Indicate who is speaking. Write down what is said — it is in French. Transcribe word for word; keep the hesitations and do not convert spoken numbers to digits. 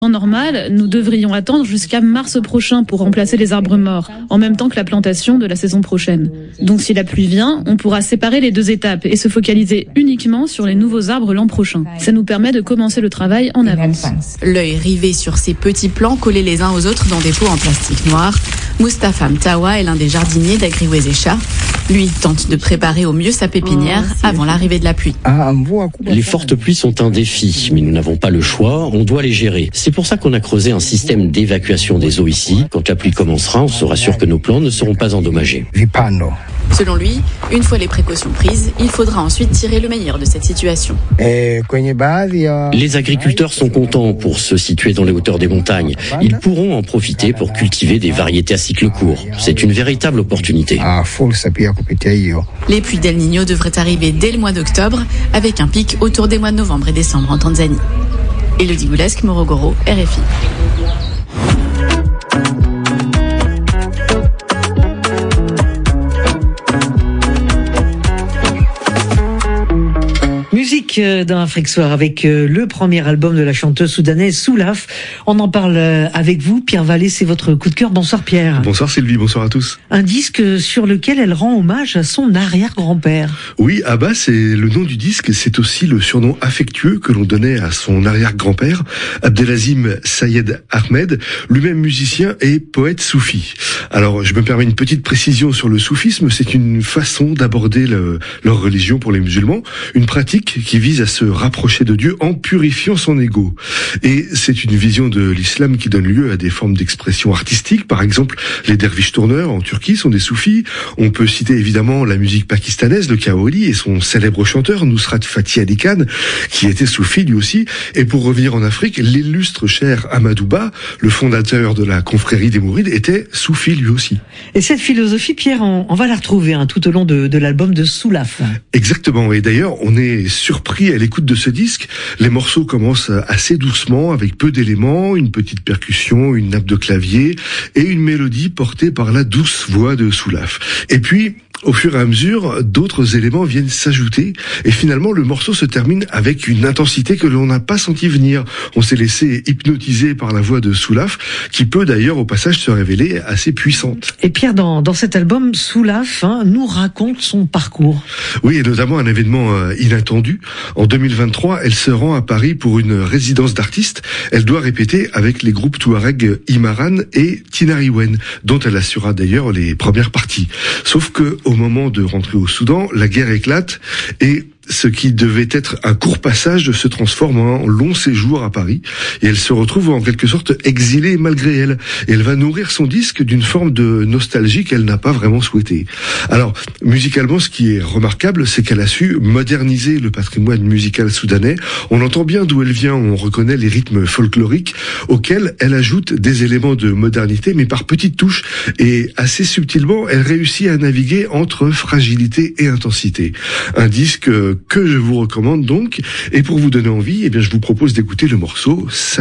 Speaker 1: En normal, nous devrions attendre jusqu'à mars prochain pour remplacer les arbres morts, en même temps que la plantation de la saison prochaine. Donc si la pluie vient, on pourra séparer les deux étapes et se focaliser uniquement sur les nouveaux arbres l'an prochain. Ça nous permet de commencer le travail en avance.
Speaker 2: L'œil rivé sur ces petits plants collés les uns aux autres dans des pots en plastique noir, Mustapha Mtawa est l'un des jardiniers d'Agriwezesha. Lui tente de préparer au mieux sa pépinière avant l'arrivée de la pluie.
Speaker 3: Les fortes pluies sont un défi, mais nous n'avons pas le choix, on doit les gérer. C'est pour ça qu'on a creusé un système d'évacuation des eaux ici. Quand la pluie commencera, on sera sûr que nos plants ne seront pas endommagés.
Speaker 2: Selon lui, une fois les précautions prises, il faudra ensuite tirer le meilleur de cette situation.
Speaker 3: Les agriculteurs sont contents pour se situer dans les hauteurs des montagnes. Ils pourront en profiter pour cultiver des variétés à cycle court. C'est une véritable opportunité.
Speaker 2: Les pluies d'El Niño devraient arriver dès le mois d'octobre, avec un pic autour des mois de novembre et décembre en Tanzanie. Élodie Goulesque, Morogoro, R F I.
Speaker 4: Musique dans Afrique Soir avec le premier album de la chanteuse soudanaise Soulaf. On en parle avec vous, Pierre Vallée, c'est votre coup de cœur. Bonsoir Pierre.
Speaker 5: Bonsoir Sylvie, bonsoir à tous.
Speaker 4: Un disque sur lequel elle rend hommage à son arrière-grand-père.
Speaker 5: Oui, Abba, c'est le nom du disque, c'est aussi le surnom affectueux que l'on donnait à son arrière-grand-père, Abdelazim Sayed Ahmed, lui-même musicien et poète soufi. Alors, je me permets une petite précision sur le soufisme, c'est une façon d'aborder le, leur religion pour les musulmans, une pratique qui vise à se rapprocher de Dieu en purifiant son ego. Et c'est une vision de l'islam qui donne lieu à des formes d'expression artistique. Par exemple, les derviches tourneurs en Turquie sont des soufis. On peut citer évidemment la musique pakistanaise, le Kaoli et son célèbre chanteur Nusrat Fatih Ali Khan, qui était soufi lui aussi. Et pour revenir en Afrique, l'illustre cher Ahmadou Ba, le fondateur de la confrérie des Mourides, était soufi lui aussi.
Speaker 4: Et cette philosophie, Pierre, on, on va la retrouver hein, tout au long de, de l'album de Soulaf.
Speaker 5: Exactement. Et d'ailleurs, on est surpris à l'écoute de ce disque. Les morceaux commencent assez doucement, avec peu d'éléments, une petite percussion, une nappe de clavier et une mélodie portée par la douce voix de Soulaf. Et puis, au fur et à mesure, d'autres éléments viennent s'ajouter et finalement le morceau se termine avec une intensité que l'on n'a pas senti venir. On s'est laissé hypnotiser par la voix de Soulaf, qui peut d'ailleurs au passage se révéler assez puissante.
Speaker 4: Et Pierre, dans, dans cet album, Soulaf hein, nous raconte son parcours.
Speaker 5: Oui, et notamment un événement euh, inattendu. En deux mille vingt-trois, elle se rend à Paris pour une résidence d'artistes. Elle doit répéter avec les groupes Touareg Imaran et Tinariwen, dont elle assurera d'ailleurs les premières parties. Sauf que au moment de rentrer au Soudan, la guerre éclate et ce qui devait être un court passage se transforme en long séjour à Paris et elle se retrouve en quelque sorte exilée malgré elle. Et elle va nourrir son disque d'une forme de nostalgie qu'elle n'a pas vraiment souhaitée. Alors, musicalement, ce qui est remarquable, c'est qu'elle a su moderniser le patrimoine musical soudanais. On entend bien d'où elle vient, on reconnaît les rythmes folkloriques auxquels elle ajoute des éléments de modernité, mais par petites touches. Et assez subtilement, elle réussit à naviguer entre fragilité et intensité. Un disque que je vous recommande donc. Et pour vous donner envie, eh bien, je vous propose d'écouter le morceau